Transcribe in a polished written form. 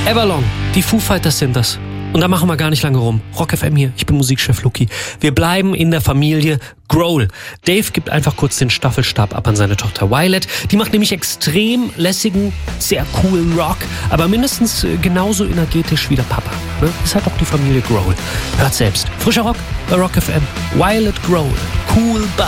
Everlong, die Foo Fighters sind das. Und da machen wir gar nicht lange rum. Rock FM hier, ich bin Musikchef Luki. Wir bleiben in der Familie Grohl. Dave gibt einfach kurz den Staffelstab ab an seine Tochter Violet. Die macht nämlich extrem lässigen, sehr coolen Rock, aber mindestens genauso energetisch wie der Papa. Ne? Ist halt auch die Familie Grohl. Hört selbst. Frischer Rock bei Rock FM. Violet Grohl. Cool